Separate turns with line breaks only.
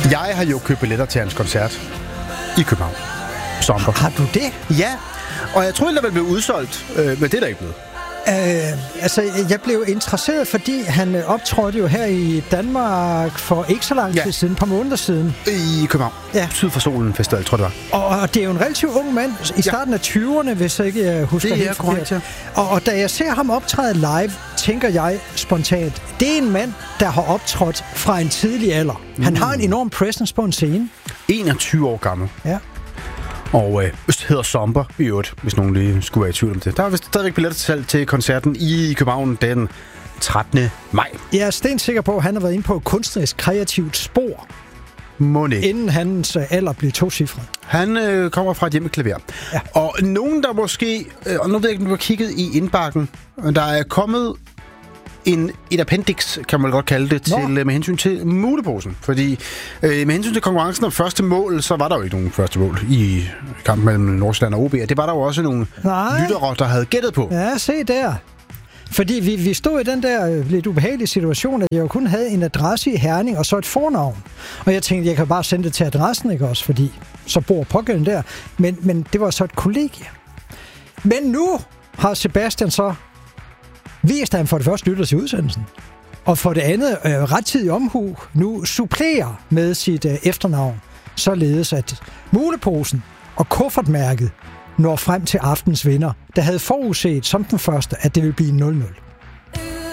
Jeg har jo købt billetter til hans koncert i København. Sommer.
Har du det?
Ja, og jeg troede, der ville blive udsolgt, men det er der ikke blevet.
Jeg blev interesseret, fordi han optrådte jo her i Danmark for ikke så lang tid siden, et par måneder siden.
I København. Ja. Syd for Solen Festival, tror jeg det var.
Og det er jo en relativt ung mand, i starten af 20'erne, hvis jeg ikke husker helt
korrekt, ja.
Og da jeg ser ham optræde live, tænker jeg spontant, det er en mand, der har optrådt fra en tidlig alder. Han har en enorm presence på en scene.
21 år gammel.
Ja.
Og hedder Somber i øvrigt, hvis nogen lige skulle være i tvivl om det. Der er vist stadigvæk billetter til salg til koncerten i København den 13. maj.
Jeg er stensikker på, at han har været inde på et kunstnerisk kreativt spor. Inden hans alder blev tocifret.
Han kommer fra et hjem med klaver. Ja. Og nogen, der måske... Og nu ved jeg ikke, om du har kigget i indbakken. Der er kommet et appendix, kan man godt kalde det, til, med hensyn til muleposen. Fordi med hensyn til konkurrencen om første mål, så var der jo ikke nogen første mål i kampen mellem Nordsjælland og OB. Og det var der jo også nogle lyttere, der havde gættet på.
Ja, se der. Fordi vi stod i den der lidt ubehagelige situation, at jeg jo kun havde en adresse i Herning og så et fornavn. Og jeg tænkte, jeg kan bare sende det til adressen, ikke også? Fordi så bor pågældende der. Men det var så et kollegie. Men nu har Sebastian så vist, at han for det første lytter til udsendelsen. Og for det andet rettidig omhu nu supplerer med sit efternavn. Således at muleposen og kuffertmærket når frem til aftens vinder, der havde forudset som den første, at det ville blive 0-0.